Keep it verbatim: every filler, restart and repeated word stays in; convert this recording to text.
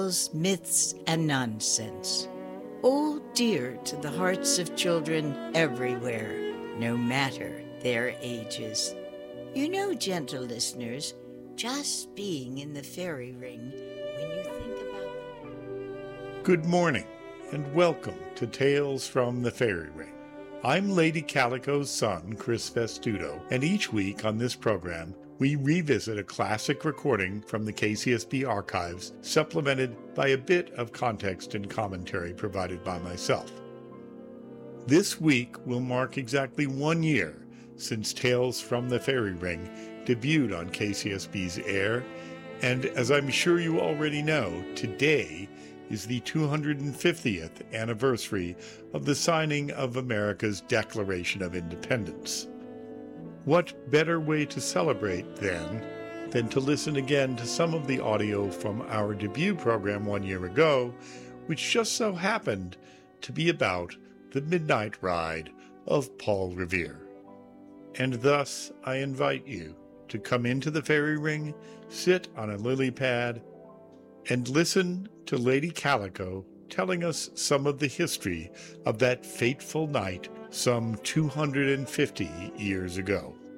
Myths, and nonsense. All dear to the hearts of children everywhere, no matter their ages. You know, gentle listeners, just being in the fairy ring when you think about... Good morning, and welcome to Tales from the Fairy Ring. I'm Lady Calico's son, Chris Festudo, and each week on this program, we revisit a classic recording from the K C S B archives, supplemented by a bit of context and commentary provided by myself. This week will mark exactly one year since Tales from the Fairy Ring debuted on K C S B's air, and as I'm sure you already know, today is the two hundred fiftieth anniversary of the signing of America's Declaration of Independence. What better way to celebrate, then, than to listen again to some of the audio from our debut program one year ago, which just so happened to be about the midnight ride of Paul Revere. And thus, I invite you to come into the fairy ring, sit on a lily pad, and listen to Lady Calico telling us some of the history of that fateful night some two hundred fifty years ago.